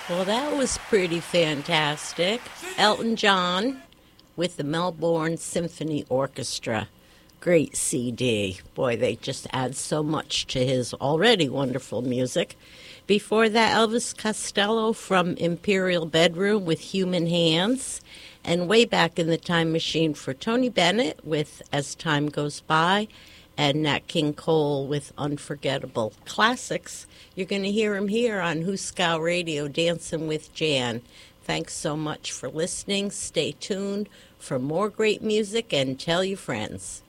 Well, that was pretty fantastic. Elton John with the Melbourne Symphony Orchestra. Great CD. Boy, they just add so much to his already wonderful music. Before that, Elvis Costello from Imperial Bedroom with Human Hands. And way back in the time machine for Tony Bennett with As Time Goes By, and Nat King Cole with Unforgettable Classics. You're going to hear him here on Huskow Radio, Dancing with Jan. Thanks so much for listening. Stay tuned for more great music and tell your friends.